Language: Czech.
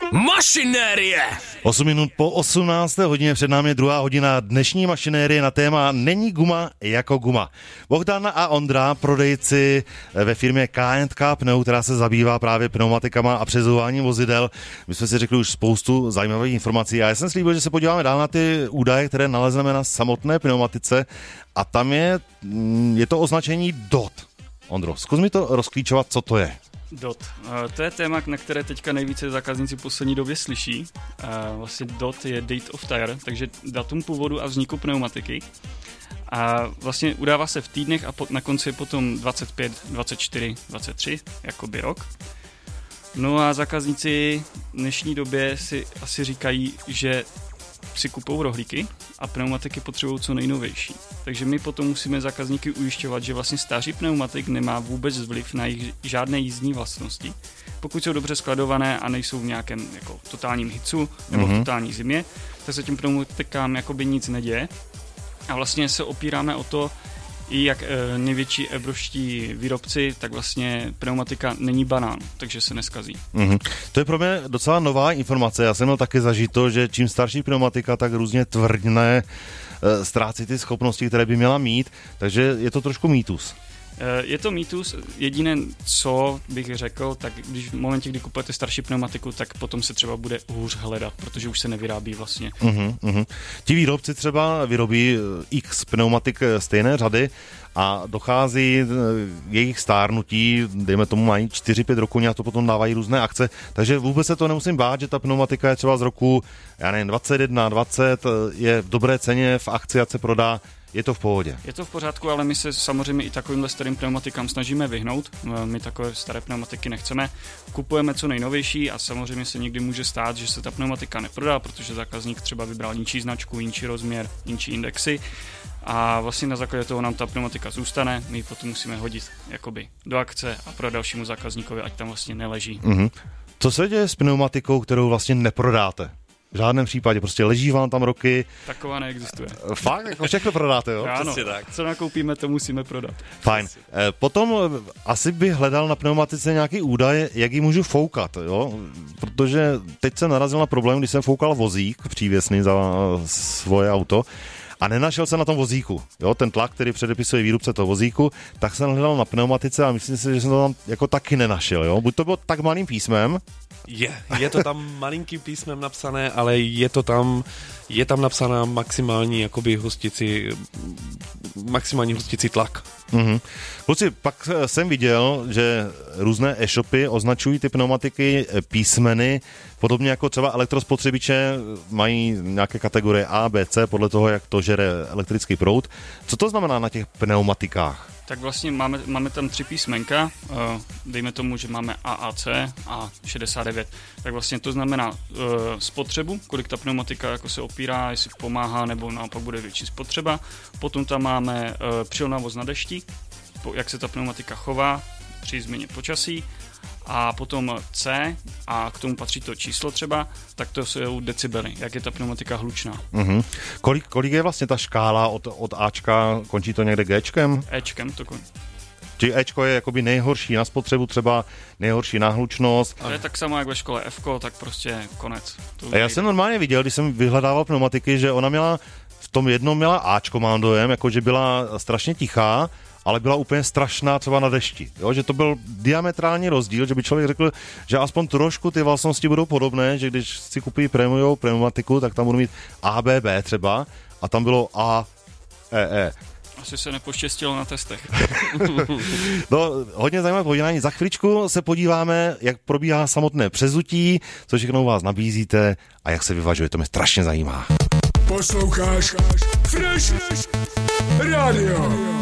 Mašinérie! 8 minut po 18. hodině, před námi je druhá hodina dnešní mašinérie na téma Není guma jako guma. Bohdan a Ondra, prodejci ve firmě K&K Pneu, která se zabývá právě pneumatikama a přezuváním vozidel. My jsme si řekli už spoustu zajímavých informací a já jsem slíbil, že se podíváme dál na ty údaje, které nalezneme na samotné pneumatice a tam je to označení DOT. Ondro, zkus mi to rozklíčovat, co to je. DOT. To je téma, na které teďka nejvíce zákazníci v poslední době slyší. Vlastně DOT je Date of Tire, takže datum původu a vzniku pneumatiky. A vlastně udává se v týdnech a na konci je potom 25, 24, 23, jakoby rok. No a zákazníci v dnešní době si asi říkají, že si kupou rohlíky a pneumatiky potřebují co nejnovější. Takže my potom musíme zákazníky ujišťovat, že vlastně stáří pneumatik nemá vůbec vliv na jejich žádné jízdní vlastnosti. Pokud jsou dobře skladované a nejsou v nějakém jako totálním hicu nebo v totální zimě, tak se tím pneumatikám jakoby nic neděje. A vlastně se opíráme o to, i jak největší evropští výrobci, tak vlastně pneumatika není banán, takže se neskazí. To je pro mě docela nová informace. Já jsem měl taky zažito, že čím starší pneumatika, tak různě tvrdne, ztrácí ty schopnosti, které by měla mít, takže je to trošku mýtus. Je to mýtus, jediné, co bych řekl, tak když v momentě, kdy kupujete starší pneumatiku, tak potom se třeba bude hůř hledat, protože už se nevyrábí vlastně. Ti výrobci třeba vyrobí x pneumatik stejné řady a dochází jejich stárnutí, dejme tomu mají 4-5 roku, a to potom dávají různé akce, takže vůbec se to nemusím bát, že ta pneumatika je třeba z roku, já nevím, 21, 20, je v dobré ceně, v akci, ať se prodá. Je to v pohodě. Je to v pořádku, ale my se samozřejmě i takovýmhle starým pneumatikám snažíme vyhnout. My takové staré pneumatiky nechceme. Kupujeme co nejnovější a samozřejmě se někdy může stát, že se ta pneumatika neprodá, protože zákazník třeba vybral jinčí značku, jinčí rozměr, jinčí indexy a vlastně na základě toho nám ta pneumatika zůstane. My ji potom musíme hodit jakoby do akce a pro dalšímu zákazníkovi, ať tam vlastně neleží. Co se děje s pneumatikou, kterou vlastně neprodáte? V žádném případě, prostě leží vám tam roky. Taková neexistuje. Fakt? Jako všechno prodáte, jo? Ano, tak. Co nakoupíme, to musíme prodat. Fajn. Potom asi bych hledal na pneumatice nějaký údaj, jak ji můžu foukat, jo? Protože teď jsem narazil na problém, když jsem foukal vozík přívěsný za svoje auto a nenašel jsem na tom vozíku, jo? Ten tlak, který předepisuje výrobce toho vozíku, tak jsem hledal na pneumatice a myslím si, že jsem to tam jako taky nenašel, jo? Buď to bylo tak malým písmem, je to tam malinkým písmem napsané, ale je tam napsaná maximální husticí tlak. Kluci, pak jsem viděl, že různé e-shopy označují ty pneumatiky písmeny, podobně jako třeba elektrospotřebiče mají nějaké kategorie A, B, C, podle toho, jak to žere elektrický proud. Co to znamená na těch pneumatikách? Tak vlastně máme tam 3 písmenka, dejme tomu, že máme AAC a 69. Tak vlastně to znamená spotřebu, kolik ta pneumatika jako se opírá, jestli pomáhá nebo naopak bude větší spotřeba. Potom tam máme přilnavost na dešti, jak se ta pneumatika chová při změně počasí. A potom C, a k tomu patří to číslo třeba, tak to jsou decibely, jak je ta pneumatika hlučná. Kolik je vlastně ta škála od Ačka, končí to někde Gčkem? Ečkem to končí. Či Ečko je jakoby nejhorší na spotřebu, třeba nejhorší na hlučnost. To je tak samo jak ve škole Fko, tak prostě konec. A já jsem normálně viděl, když jsem vyhledával pneumatiky, že ona měla, v tom jednom měla Ačko, mám dojem, jakože byla strašně tichá, ale byla úplně strašná třeba na dešti. Jo? Že to byl diametrální rozdíl, že by člověk řekl, že aspoň trošku ty vlastnosti budou podobné, že když si kupí prémiovou pneumatiku, tak tam budu mít ABB třeba a tam bylo AEE. Asi se nepoštěstilo na testech. No, hodně zajímavé povídání. Za chviličku se podíváme, jak probíhá samotné přezutí, co všechno u vás nabízíte a jak se vyvažuje. To mě strašně zajímá. Posloucháš Fresh Radio.